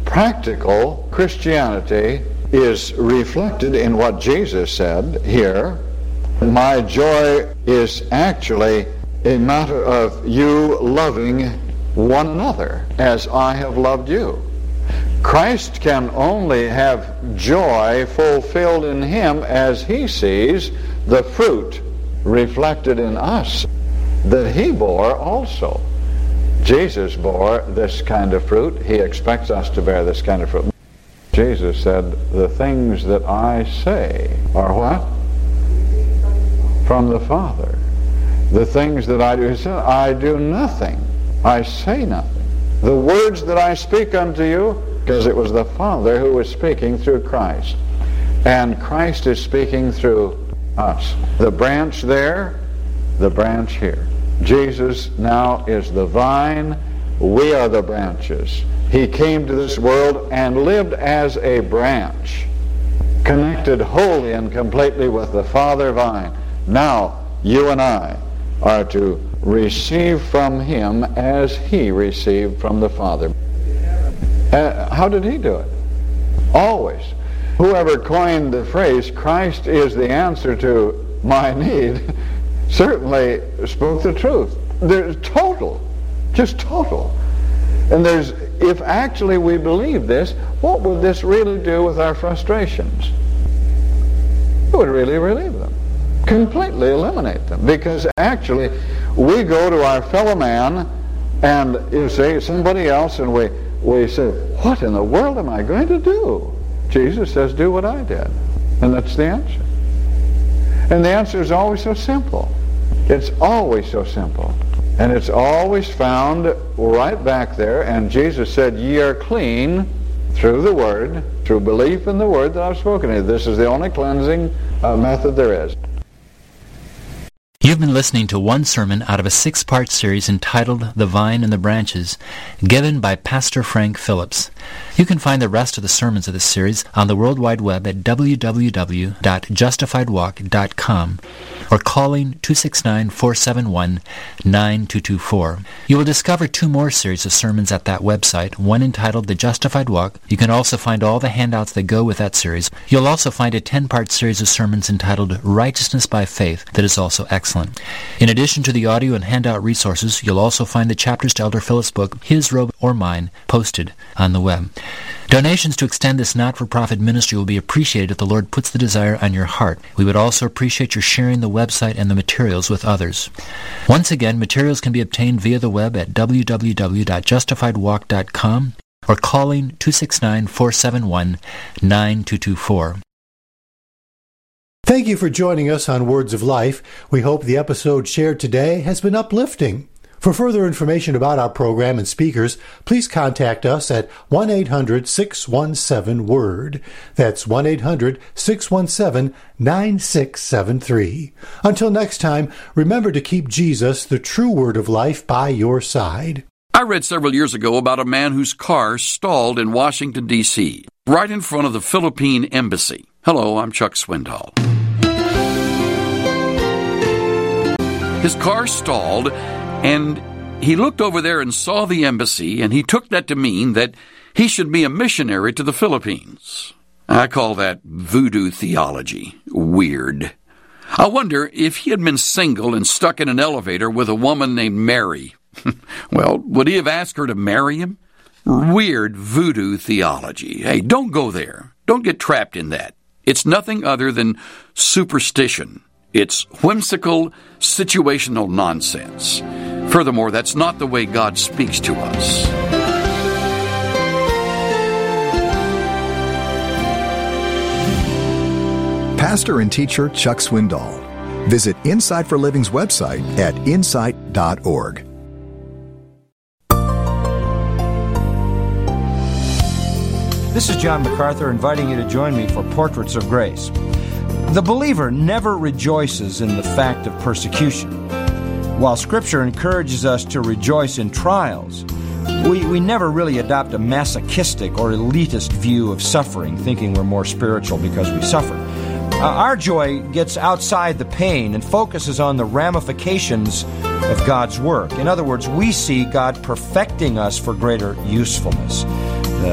practical Christianity is reflected in what Jesus said here. My joy is actually a matter of you loving one another as I have loved you. Christ can only have joy fulfilled in him as he sees the fruit reflected in us that he bore also. Jesus bore this kind of fruit. He expects us to bear this kind of fruit. Jesus said, the things that I say are what? From the Father. The things that I do, he said, I do nothing. I say nothing. The words that I speak unto you, because it was the Father who was speaking through Christ. And Christ is speaking through us. The branch there, the branch here. Jesus now is the vine. We are the branches. He came to this world and lived as a branch, connected wholly and completely with the Father vine. Now, you and I are to receive from him as he received from the Father. How did he do it? Always. Whoever coined the phrase, Christ is the answer to my need, certainly spoke the truth. There's total, just total. And if actually we believe this, what would this really do with our frustrations? It would really relieve them. Completely eliminate them. Because actually, we go to our fellow man and you say somebody else and we say, what in the world am I going to do? Jesus says, do what I did. And that's the answer. And the answer is always so simple. It's always so simple. And it's always found right back there. And Jesus said, ye are clean through the Word, through belief in the Word that I've spoken to you. This is the only cleansing method there is. You've been listening to one sermon out of a 6-part series entitled The Vine and the Branches, given by Pastor Frank Phillips. You can find the rest of the sermons of this series on the World Wide Web at www.justifiedwalk.com or calling 269-471-9224. You will discover 2 more series of sermons at that website, one entitled The Justified Walk. You can also find all the handouts that go with that series. You'll also find a 10-part series of sermons entitled Righteousness by Faith that is also excellent. In addition to the audio and handout resources, you'll also find the chapters to Elder Phillips' book, His Robe or Mine, posted on the web. Donations to extend this not-for-profit ministry will be appreciated if the Lord puts the desire on your heart. We would also appreciate your sharing the website and the materials with others. Once again, materials can be obtained via the web at www.justifiedwalk.com or calling 269-471-9224. Thank you for joining us on Words of Life. We hope the episode shared today has been uplifting. For further information about our program and speakers, please contact us at 1-800-617-WORD. That's 1-800-617-9673. Until next time, remember to keep Jesus, the true Word of life, by your side. I read several years ago about a man whose car stalled in Washington, D.C., right in front of the Philippine Embassy. Hello, I'm Chuck Swindoll. His car stalled, and he looked over there and saw the embassy, and he took that to mean that he should be a missionary to the Philippines. I call that voodoo theology. Weird. I wonder if he had been single and stuck in an elevator with a woman named Mary. Well, would he have asked her to marry him? Weird voodoo theology. Hey, don't go there. Don't get trapped in that. It's nothing other than superstition. It's whimsical, situational nonsense. Furthermore, that's not the way God speaks to us. Pastor and teacher Chuck Swindoll. Visit Insight for Living's website at insight.org. This is John MacArthur inviting you to join me for Portraits of Grace. The believer never rejoices in the fact of persecution. While Scripture encourages us to rejoice in trials, we never really adopt a masochistic or elitist view of suffering, thinking we're more spiritual because we suffer. Our joy gets outside the pain and focuses on the ramifications of God's work. In other words, we see God perfecting us for greater usefulness.